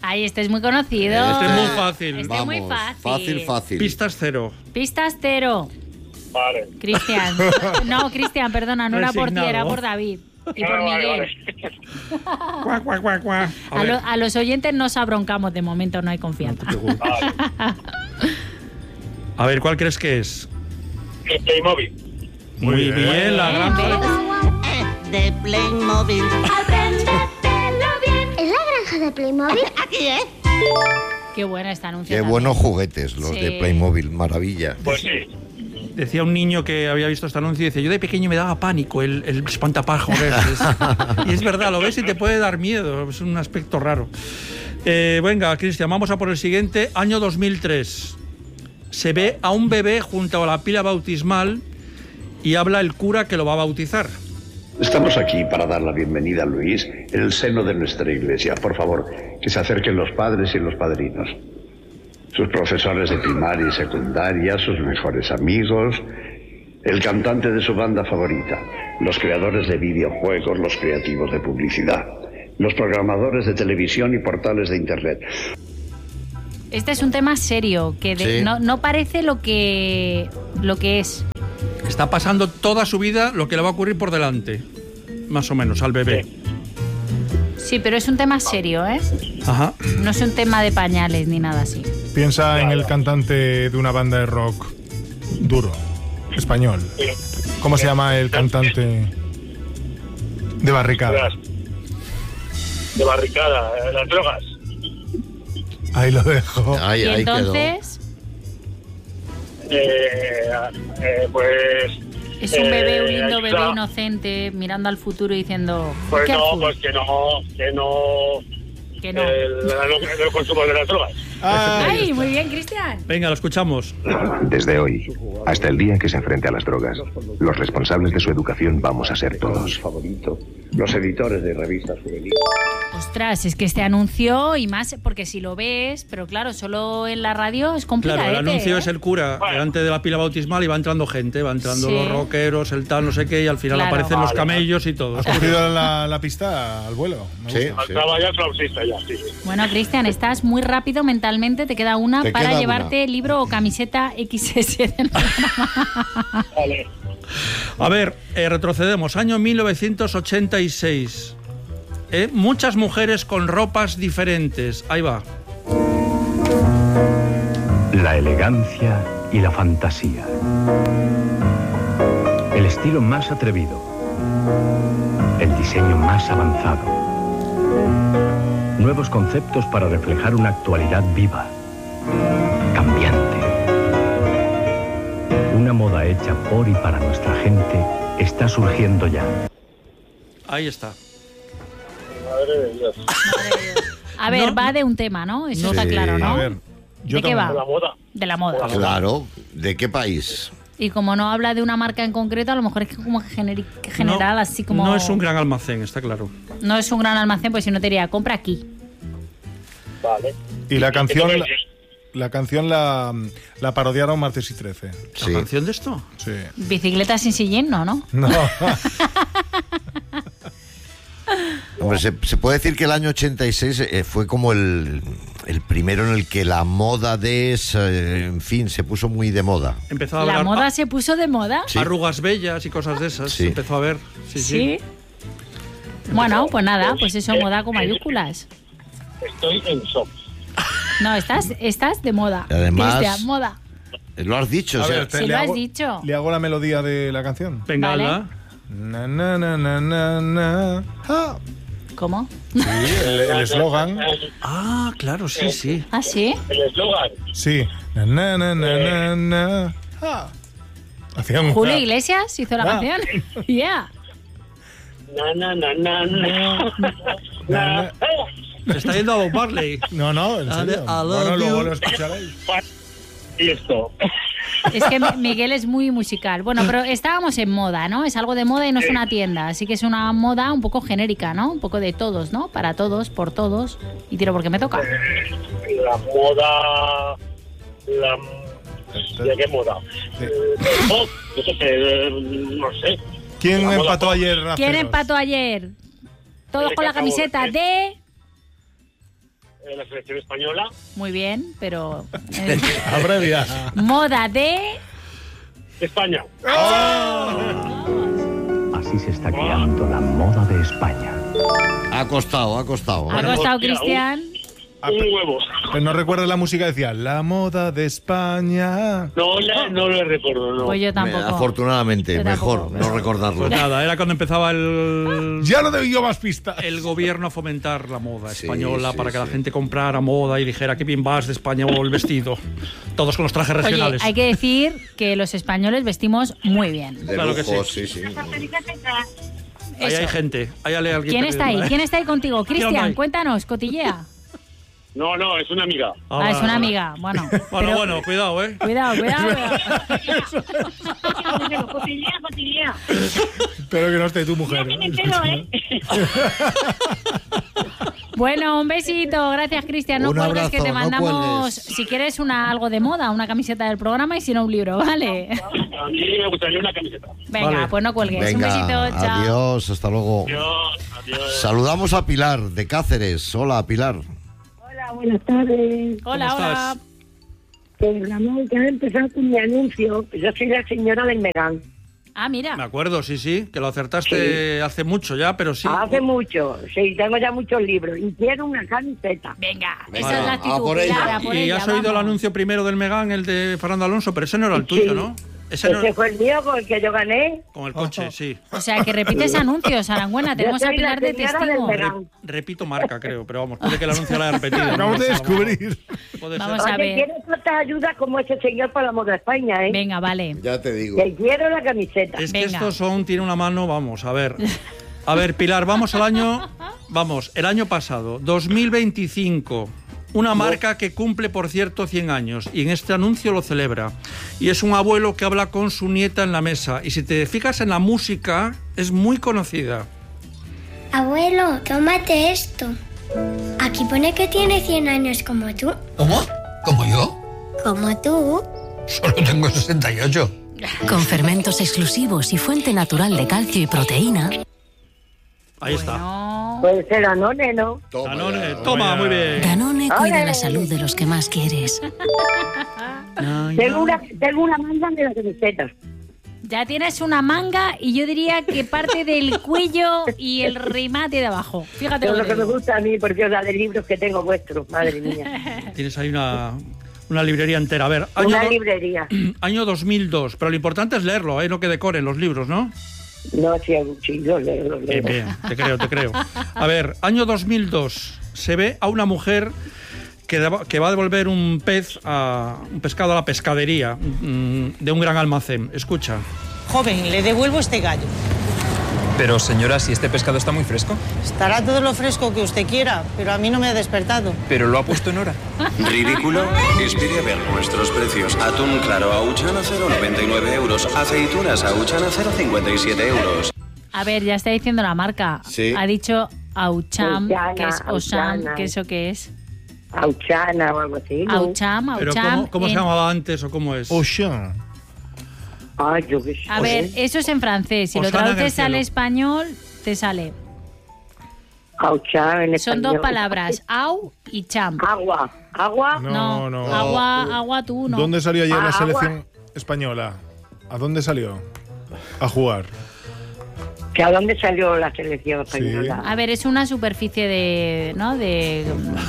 Ay, este es muy conocido. Este es muy fácil. Este es muy fácil. Fácil. Pistas 0. Pistas 0. Vale. Cristian. No, Cristian, perdona, no era por ti, Resignado. era por David. Y por Vale, Miguel. Cuac, cuac, cuac, cuac. A ver. A los oyentes nos abroncamos, de momento no hay confianza. Vale. A ver, ¿cuál crees que es? El Playmobil. Muy bien, la granja. De Playmobil. Apréndetelo bien. ¿Es la granja de Playmobil? Aquí es. Qué buena esta anuncio. Qué también. buenos juguetes los Sí. de Playmobil, maravilla. Pues sí. Decía un niño que había visto este anuncio y dice, yo de pequeño me daba pánico el espantapájaros. Y es verdad, lo ves y te puede dar miedo, es un aspecto raro. Venga, Cristian, vamos a por el siguiente. Año 2003. Se ve a un bebé junto a la pila bautismal y habla el cura que lo va a bautizar. Estamos aquí para dar la bienvenida a Luis en el seno de nuestra iglesia. Por favor, que se acerquen los padres y los padrinos. Sus profesores de primaria y secundaria, sus mejores amigos, el cantante de su banda favorita, los creadores de videojuegos, los creativos de publicidad, los programadores de televisión y portales de internet. Este es un tema serio, que Sí. no parece lo que es. Está pasando toda su vida lo que le va a ocurrir por delante, más o menos, al bebé. Sí, pero es un tema serio, ¿eh? Ajá. No es un tema de pañales ni nada así. Piensa en el cantante de una banda de rock duro, español. ¿Cómo se llama el cantante de Barricada? De barricada, las drogas. Ahí lo dejo. Ahí, Y ahí quedó. entonces Pues. es un bebé, un lindo bebé está- inocente, mirando al futuro y diciendo... Pues "¿Qué no, azul?". pues que no. Que no. El consumo de las drogas. ¡Ay, muy bien, Cristian! Venga, lo escuchamos. Desde hoy, hasta el día que se enfrente a las drogas, los responsables de su educación vamos a ser todos. Favorito, los editores de revistas juveniles. Ostras, es que este anuncio, y más, porque si lo ves, pero claro, solo en la radio es complicado. Claro, el anuncio es el cura delante de la pila bautismal y va entrando gente, va entrando Sí. los rockeros, el tal, no sé qué, y al final Claro. aparecen los Vale. camellos y todo. ¿Has cogido la pista al vuelo? Me Sí, gusta. sí. Estaba ya flautista, ya, sí. Bueno, Cristian, estás muy rápido mentalmente, te queda una Te para queda llevarte libro o camiseta XS del programa. Vale. A ver, retrocedemos, año 1986. Muchas mujeres con ropas diferentes. Ahí va. La elegancia y la fantasía. El estilo más atrevido. El diseño más avanzado. Nuevos conceptos para reflejar una actualidad viva, cambiante. Una moda hecha por y para nuestra gente está surgiendo ya. Ahí está. Madre de Dios. A ver, No. va de un tema, ¿no? Eso está Sí. claro, ¿no? A ver, yo ¿De qué también. va? La moda. De la moda. Claro. ¿De qué país? Y como no habla de una marca en concreto, a lo mejor es que como general, No, así como... No es un gran almacén, está claro. No es un gran almacén, pues si no te diría, compra aquí. Vale. Y la canción, Entonces, la canción la parodiaron Martes y 13. Sí. ¿La canción de esto? Sí. Bicicleta sin sillín, ¿no? No. Hombre, se puede decir que el año 86 fue como el primero en el que la moda en fin, se puso muy de moda. Empezó a La haber moda se puso de moda. Sí. arrugas bellas y cosas de esas. Sí. Empezó a ver. Sí, sí. Sí. Bueno, pues nada, pues eso, moda con mayúsculas. estoy en shock. No, estás de moda. Y además- Cristian, moda. Lo has dicho, A o sea, ver, Si le lo has hago- dicho. Le hago la melodía de la canción. Venga, Vale. ala. Na, na, na, na, na, na. Ah. ¿Cómo? Sí, el eslogan. Ah, claro, sí, sí. ¿Ah, sí? El eslogan. Sí. Na, na, na, na, na, na. Ah. Hacía un... Julio Iglesias hizo la Ah. canción. Yeah. Na, na, na, na, na. Na, na. Se está yendo a Bob Marley. No, no, en serio. I love Bueno, luego you. lo escucharéis. Y esto. Es que Miguel es muy musical. Bueno, pero estábamos en moda, ¿no? Es algo de moda y no es una tienda. Así que es una moda un poco genérica, ¿no? Un poco de todos, ¿no? Para todos, por todos. Y tiro porque me toca. La moda. ¿De qué moda? Sí. No sé. ¿Quién La moda empató pop. ayer, ¿Quién raperos? empató ayer? Todos El con la que acabó, camiseta ¿eh? de... de la selección española. Muy bien, pero... Abrevia. moda de... España. Así se está creando la moda de España. Ha costado. ¿Ha costado, Cristian? Un huevo. Pero no recuerdas la música, decía, la moda de España. No lo recuerdo, no. Pues yo tampoco. Afortunadamente, Yo mejor tampoco. no recordarlo. Pues nada, era cuando empezaba el Ya no doy yo más pistas. gobierno a fomentar la moda Sí, española sí, para que la sí. gente comprara moda y dijera qué bien vas de España o el vestido. Todos con los trajes Oye, regionales. hay que decir que los españoles vestimos muy bien. De Claro que lujo, sí. sí. Ahí hay gente. Ahí hay alguien. ¿Quién está ahí? ¿eh? ¿Quién está ahí contigo? ¿Quién Cristian, hay? cuéntanos, cotillea. No, es una amiga. Ah, es una amiga. Bueno, Bueno, cuidado, ¿eh? cuidado. Cotillea. Espero que no esté tu mujer. Ya me entero, ¿eh? Bueno, un besito. Gracias, Cristian. No Un cuelgues, abrazo, que te no mandamos, cuelgues. si quieres, algo de moda, una camiseta del programa y si no, un libro, ¿vale? A mí me gustaría una camiseta. Venga, Vale. pues no cuelgues. Venga, un besito, chao. adiós, hasta luego. Adiós. Saludamos a Pilar de Cáceres. Hola, Pilar. Hola, buenas tardes. Hola, ¿Cómo hola. estás? Pues Ramón, que ha empezado con mi anuncio. Yo soy la señora del Megán. Ah, mira. Me acuerdo, sí, que lo acertaste hace mucho ya, pero sí. Hace mucho. Sí, tengo ya muchos libros. Y quiero una camiseta. Venga, Venga, esa es la a actitud. por ella. Pilar, a por Y ella, has oído el vamos. anuncio primero del Megán, el de Fernando Alonso, pero ese no era el tuyo, Sí. ¿no? Ese no Ese fue el mío con el que yo gané. con el coche, sí. O sea, que repites anuncios, Arangüena. Tenemos Yo a soy la Pilar de señora del testigo. Megán. Repito marca, creo, pero vamos, puede que el anuncio lo haya repetido. Acabamos de descubrir. Puede Vamos ser. a Oye, ver. quiero tanta ayuda como ese señor para la moda de España, ¿eh? Venga, vale. Ya te digo. Que quiero la camiseta. Es que Venga. estos tiene una mano, vamos, a ver. A ver, Pilar, vamos al año, el año pasado, 2025. Una marca que cumple, por cierto, 100 años y en este anuncio lo celebra. Y es un abuelo que habla con su nieta en la mesa. Y si te fijas en la música, es muy conocida. Abuelo, tómate esto. Aquí pone que tiene 100 años como tú. ¿Cómo? ¿Como yo? Como tú. Solo tengo 68. Con fermentos exclusivos y fuente natural de calcio y proteína. Ahí está. Puede ser Danone, ¿no? Danone, toma, muy bien. Danone cuida Ole. la salud de los que más quieres. Tengo una manga de la camiseta. Ya tienes una manga y yo diría que parte del cuello y el remate de abajo. Fíjate Es lo lo que que te me digo. gusta a mí, porque os da de libros que tengo vuestros, madre mía. Tienes ahí una librería entera. A ver, Una librería. año 2002. Pero lo importante es leerlo, no que decoren los libros, ¿no? No, sí, lo leo. Bien, te creo. A ver, año 2002. Se ve a una mujer que va a devolver un pescado a la pescadería de un gran almacén. Escucha. Joven, le devuelvo este gallo. Pero señora, si este pescado está muy fresco. Estará todo lo fresco que usted quiera, pero a mí no me ha despertado. Pero lo ha puesto en hora. ¿Ridículo? Espere a ver nuestros precios. Atún claro Auchana 0,99 euros. Aceitunas Auchana 0,57 euros. A ver, ya está diciendo la marca. Sí. Ha dicho Aucham, Auchana, que es Osam, Auchana. que eso qué es. Auchana o algo así, ¿no? Aucham, Pero Aucham. ¿cómo se llamaba antes o cómo es? Ocean. Ay, yo qué sé. A ver, eso es en francés. Si lo Osana en el traduces al cielo. español, te sale. Auchana en Son español. dos palabras, au y cham. Agua. No. Agua tú, no. ¿Dónde salió ayer la Agua. selección española? ¿A dónde salió? A jugar. ¿Que a dónde salió la selección española? A ver, es una superficie de, ¿no? De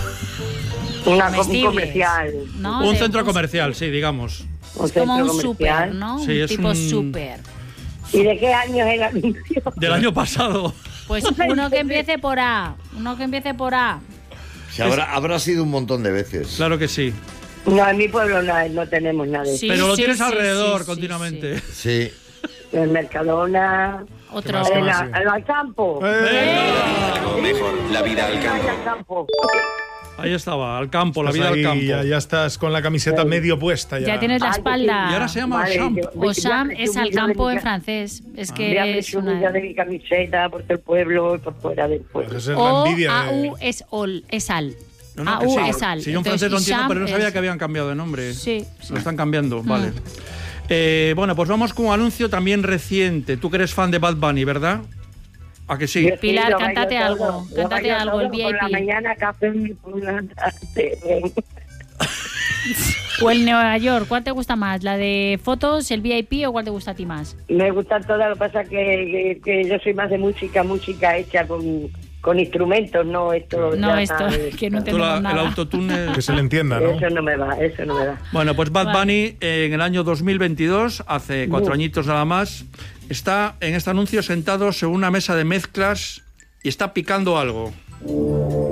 Un comestibles, comercial. ¿no? Un De- centro comercial, sí, digamos. Es como un centro super, comercial. ¿no? Sí, un es tipo un- super. ¿Y de qué año es el anuncio? Del año pasado. Pues uno que empiece por A. Uno que empiece por A. Se habrá sido un montón de veces. Claro que sí. No, en mi pueblo no tenemos nada de eso. Sí, Pero lo sí, tienes sí, alrededor sí, continuamente. Sí. En Mercadona. Otro. más? En al campo. Algo mejor. La vida al campo. Al campo. Ahí estaba, al campo, la Estás vida al ahí, campo. ya estás con la camiseta medio puesta. Ya tienes la Ay, espalda. Y ahora se llama Vale, Osam. Osam es al campo en francés. Es Voy a que es presumir una... de mi camiseta por todo el pueblo y por fuera del pueblo. Esa es la O envidia. AU es ol, es al. No, no, AU que es al. Si yo en Entonces, francés lo entiendo, Isham pero no sabía es- que habían cambiado de nombre. Sí. Lo están cambiando, vale. Bueno, pues vamos con un anuncio también reciente. Tú que eres fan de Bad Bunny, ¿verdad? ¿A que sí? Pilar, lo cántate bailo algo. todo, lo Cántate bailo algo, todo, el Por la VIP. mañana café por la tarde. O el Nueva York, ¿cuál te gusta más? ¿La de fotos, el VIP o cuál te gusta a ti más? Me gustan todas, lo que pasa que yo soy más de música hecha con instrumentos, no esto. No, ya esto, sabes. que no Tú tenemos el nada. autotune... Que se le entienda, ¿no? Eso no me va. Bueno, pues Bad Vale. Bunny en el año 2022, hace 4 añitos nada más, está en este anuncio sentado sobre una mesa de mezclas y está picando algo.